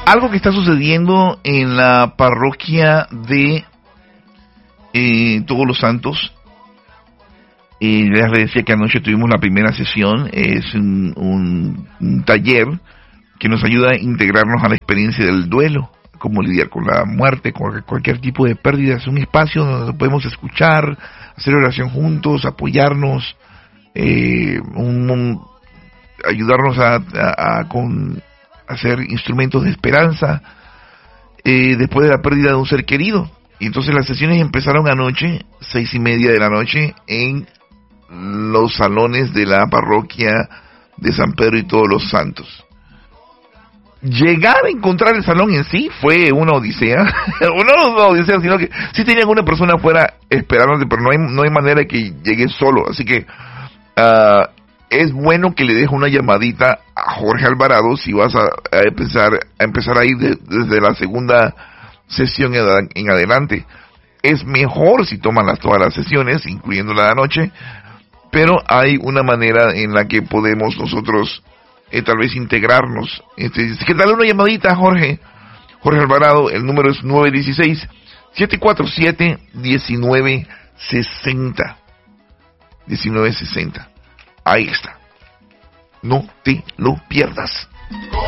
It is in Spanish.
algo que está sucediendo en la parroquia de Todos los Santos. Les decía que anoche tuvimos la primera sesión. Es un taller que nos ayuda a integrarnos a la experiencia del duelo, cómo lidiar con la muerte, con cualquier tipo de pérdida. Es un espacio donde podemos escuchar, hacer oración juntos, apoyarnos, ayudarnos a hacer instrumentos de esperanza después de la pérdida de un ser querido. Y entonces las sesiones empezaron anoche, 6:30 de la noche, en los salones de la parroquia de San Pedro y Todos los Santos. Llegar a encontrar el salón en sí fue una odisea. No una odisea, sino que sí tenían una persona afuera esperándote, pero no hay manera que llegue solo. Así que es bueno que le deje una llamadita a Jorge Alvarado si vas a empezar a ir desde la segunda sesión en adelante. Es mejor si toman todas las sesiones, incluyendo la de anoche, pero hay una manera en la que podemos nosotros tal vez integrarnos. ¿Qué tal una llamadita, Jorge Alvarado? El número es 916-747-1960. 1960. Ahí está. No te lo pierdas.